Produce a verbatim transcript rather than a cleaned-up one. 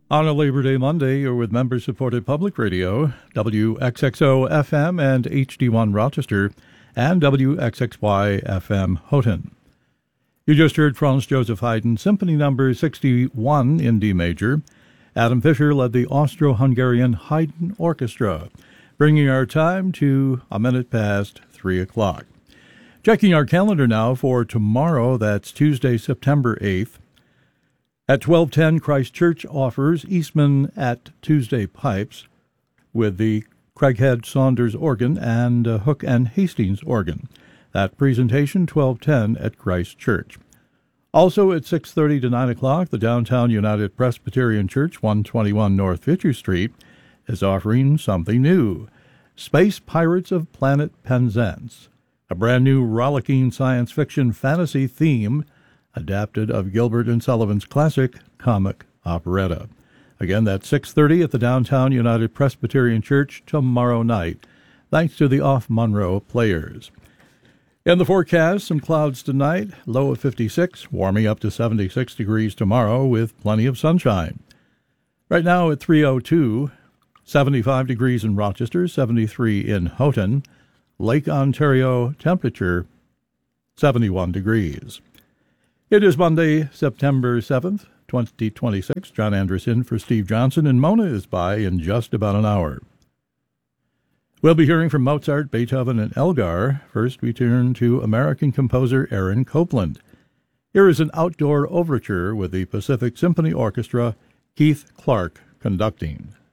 On a Labor Day Monday, you're with member-supported public radio, W X X O F M and H D one Rochester, and W X X Y F M Houghton. You just heard Franz Joseph Haydn Symphony Number sixty-one in D major. Adam Fisher led the Austro-Hungarian Haydn Orchestra, bringing our time to a minute past three o'clock. Checking our calendar now for tomorrow, that's Tuesday, September eighth. At twelve ten, Christ Church offers Eastman at Tuesday Pipes with the Craighead Saunders organ and uh, Hook and Hastings organ. That presentation, twelve ten at Christ Church. Also at six thirty to nine o'clock, the Downtown United Presbyterian Church, one twenty-one North Fisher Street, is offering something new. Space Pirates of Planet Penzance, a brand new rollicking science fiction fantasy theme adapted of Gilbert and Sullivan's classic comic operetta. Again, that's six thirty at the Downtown United Presbyterian Church tomorrow night, thanks to the Off-Monroe Players. In the forecast, some clouds tonight, low of fifty-six, warming up to seventy-six degrees tomorrow with plenty of sunshine. Right now at three oh two, seventy-five degrees in Rochester, seventy-three in Houghton. Lake Ontario temperature, seventy-one degrees. It is Monday, September seventh, twenty twenty-six. John Anderson for Steve Johnson, and Mona is by in just about an hour. We'll be hearing from Mozart, Beethoven, and Elgar. First, we turn to American composer Aaron Copland. Here is an outdoor overture with the Pacific Symphony Orchestra, Keith Clark conducting.